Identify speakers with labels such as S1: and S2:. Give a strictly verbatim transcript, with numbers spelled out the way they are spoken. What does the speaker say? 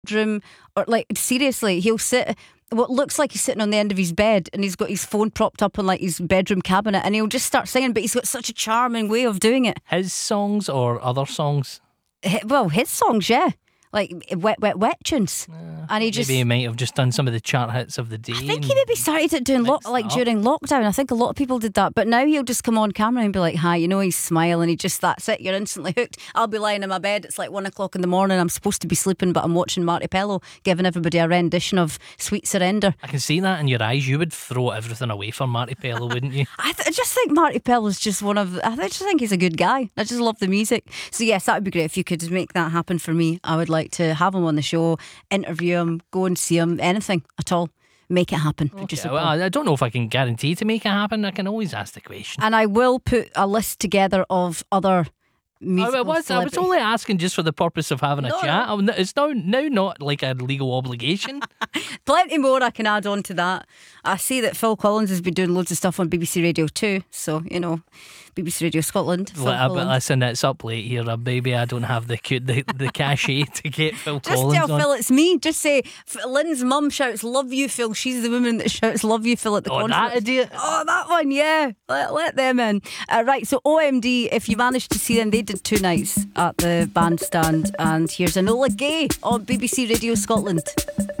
S1: bedroom, or like seriously, he'll sit what looks like he's sitting on the end of his bed, and he's got his phone propped up on like his bedroom cabinet, and he'll just start singing, but he's got such a charming way of doing it.
S2: His songs or other songs?
S1: Hi- Well, his songs, yeah. Like wet, wet, wet tunes. And he just.
S2: Maybe he might have just done some of the chart hits of the day.
S1: I think he maybe started it doing lo-
S2: mixed
S1: like
S2: it up.
S1: during lockdown. I think a lot of people did that. But now he'll just come on camera and be like, hi, you know, he's smiling. He just, that's it. You're instantly hooked. I'll be lying in my bed. It's like one o'clock in the morning. I'm supposed to be sleeping, but I'm watching Marty Pello giving everybody a rendition of Sweet Surrender.
S2: I can see that in your eyes. You would throw everything away for Marty Pello, wouldn't you?
S1: I, th- I just think Marty Pello's just one of. I just think he's a good guy. I just love the music. So yes, that would be great if you could make that happen for me. I would like to have him on the show, interview him, go and see him, anything at all. Make it happen. Producer
S2: Yeah, well,
S1: Paul.
S2: I don't know if I can guarantee to make it happen. I can always ask the question.
S1: And I will put a list together of other
S2: I,
S1: musical
S2: I was, I was
S1: celebrities.
S2: only asking just for the purpose of having a
S1: No,
S2: chat. I'm n- It's now, now not like a legal obligation.
S1: Plenty more I can add on to that. I see that Phil Collins has been doing loads of stuff on B B C Radio too. So, you know, B B C Radio Scotland. Phil
S2: Li- uh, but
S1: Collins.
S2: listen, it's up late here, uh, baby. I don't have the cu- the, the cachet to get Phil
S1: Just
S2: Collins
S1: tell
S2: on.
S1: Phil it's me. Just say, F- Lynn's mum shouts, love you, Phil. She's the woman that shouts, love you, Phil at the
S2: Oh,
S1: concert.
S2: that idiot.
S1: Oh, that one, yeah. Let, let them in. Uh, right, so O M D, if you managed to see them, they did two nights at the bandstand. And here's Enola Gay on B B C Radio Scotland.